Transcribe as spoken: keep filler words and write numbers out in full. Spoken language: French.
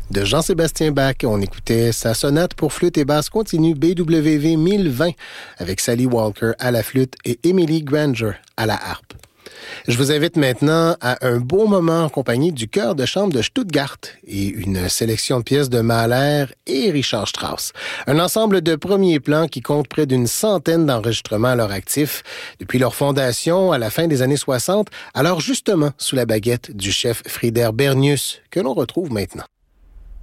de Jean-Sébastien Bach. On écoutait sa sonate pour flûte et basse continue B W V mille vingt avec Sally Walker à la flûte et Emily Granger à la harpe. Je vous invite maintenant à un beau moment en compagnie du chœur de chambre de Stuttgart et une sélection de pièces de Mahler et Richard Strauss. Un ensemble de premiers plans qui compte près d'une centaine d'enregistrements à leur actif depuis leur fondation à la fin des années soixante, alors justement sous la baguette du chef Frieder Bernius que l'on retrouve maintenant.